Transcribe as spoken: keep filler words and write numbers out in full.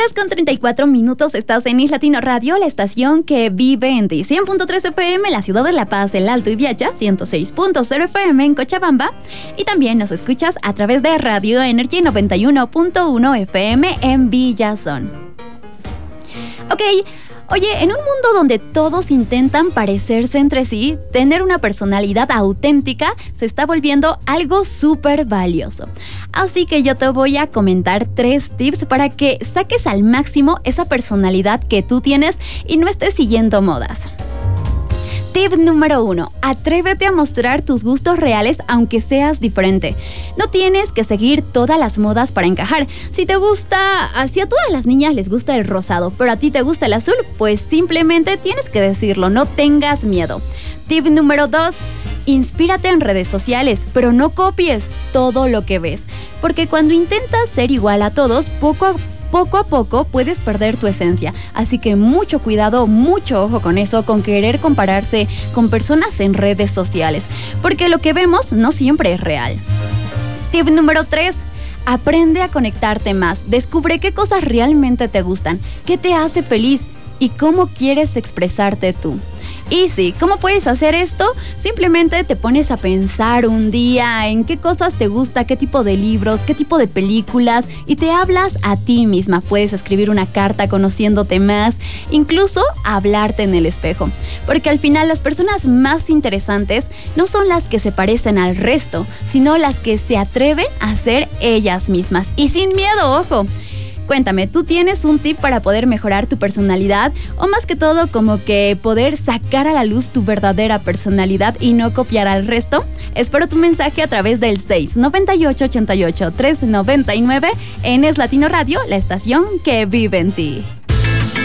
días con treinta y cuatro minutos, estás en Is Latino Radio, la estación que vive en ti. cien punto tres F M en la ciudad de La Paz, El Alto y Viacha, ciento seis punto cero F M en Cochabamba. Y también nos escuchas a través de Radio Energy noventa y uno punto uno F M en Villazón. Ok. Oye, en un mundo donde todos intentan parecerse entre sí, tener una personalidad auténtica se está volviendo algo súper valioso. Así que yo te voy a comentar tres tips para que saques al máximo esa personalidad que tú tienes y no estés siguiendo modas. Tip número uno. Atrévete a mostrar tus gustos reales aunque seas diferente. No tienes que seguir todas las modas para encajar. Si te gusta, si a todas las niñas les gusta el rosado, pero a ti te gusta el azul, pues simplemente tienes que decirlo, no tengas miedo. Tip número dos. Inspírate en redes sociales, pero no copies todo lo que ves. Porque cuando intentas ser igual a todos, poco a poco, Poco a poco puedes perder tu esencia, así que mucho cuidado, mucho ojo con eso, con querer compararse con personas en redes sociales, porque lo que vemos no siempre es real. Tip número tres. Aprende a conectarte más, descubre qué cosas realmente te gustan, qué te hace feliz y cómo quieres expresarte tú. Y sí, ¿cómo puedes hacer esto? Simplemente te pones a pensar un día en qué cosas te gusta, qué tipo de libros, qué tipo de películas y te hablas a ti misma. Puedes escribir una carta conociéndote más, incluso hablarte en el espejo. Porque al final las personas más interesantes no son las que se parecen al resto, sino las que se atreven a ser ellas mismas. Y sin miedo, ojo. Cuéntame, ¿tú tienes un tip para poder mejorar tu personalidad? O más que todo, como que poder sacar a la luz tu verdadera personalidad y no copiar al resto. Espero tu mensaje a través del seis noventa y ocho, ochenta y ocho, tres noventa y nueve en Es Latino Radio, la estación que vive en ti.